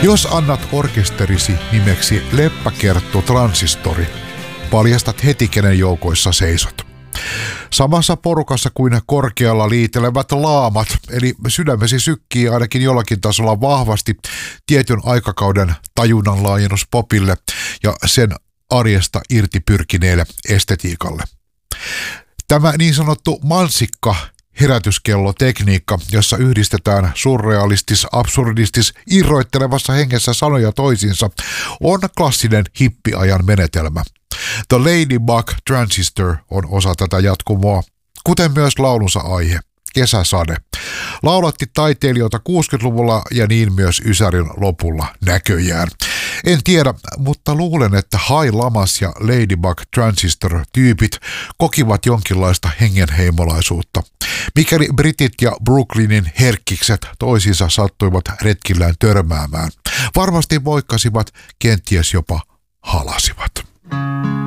Jos annat orkesterisi nimeksi Leppäkerttu Transistori, paljastat heti kenen joukoissa seisot. Samassa porukassa kuin korkealla liitelevät laamat, eli sydämesi sykkii ainakin jollakin tasolla vahvasti tietyn aikakauden tajunnan laajennus popille ja sen arjesta irti pyrkineelle estetiikalle. Tämä niin sanottu mansikka herätyskellotekniikka, jossa yhdistetään surrealistis, absurdistis, irroittelevassa hengessä sanoja toisiinsa, on klassinen hippiajan menetelmä. The Ladybug Transistor on osa tätä jatkumoa, kuten myös laulunsa aihe, kesäsade. Laulatti taiteilijoita 60-luvulla ja niin myös Ysärin lopulla näköjään. En tiedä, mutta luulen, että High Lamas ja Ladybug Transistor-tyypit kokivat jonkinlaista hengenheimolaisuutta. Mikäli britit ja Brooklynin herkkikset toisiinsa sattuivat retkillään törmäämään, varmasti voikkasivat, kenties jopa halasivat.